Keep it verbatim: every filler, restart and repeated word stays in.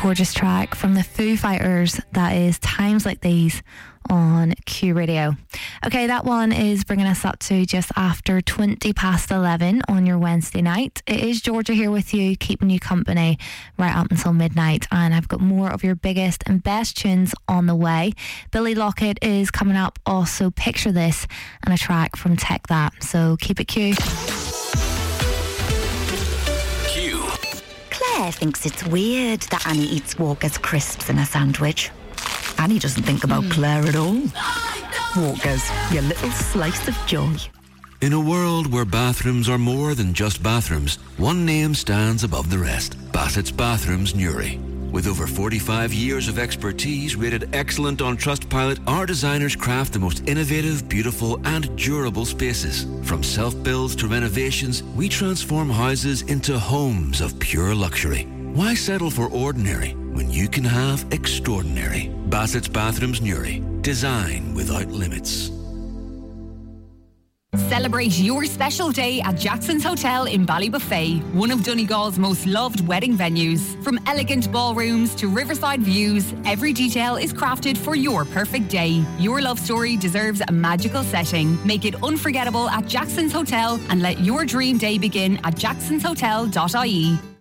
Gorgeous track from the Foo Fighters, that is Times Like These on Q Radio. Okay, that one is bringing us up to just after twenty past eleven on your Wednesday night. It is Georgia here with you, keeping you company right up until midnight, and I've got more of your biggest and best tunes on the way. Billy Lockett is coming up, also Picture This, and a track from Tech That, so keep it Q. Q. Claire thinks it's weird that Annie eats Walker's crisps in a sandwich. Annie doesn't think about mm. Claire at all. Walker's, your little slice of joy. In a world where bathrooms are more than just bathrooms, one name stands above the rest. Bassett's Bathrooms Newry. With over forty-five years of expertise rated excellent on Trustpilot, our designers craft the most innovative, beautiful and durable spaces. From self-builds to renovations, we transform houses into homes of pure luxury. Why settle for ordinary when you can have extraordinary? Bassett's Bathrooms Newry. Design without limits. Celebrate your special day at Jackson's Hotel in Ballybuffet, one of Donegal's most loved wedding venues. From elegant ballrooms to riverside views, every detail is crafted for your perfect day. Your love story deserves a magical setting. Make it unforgettable at Jackson's Hotel and let your dream day begin at jacksons hotel dot I E.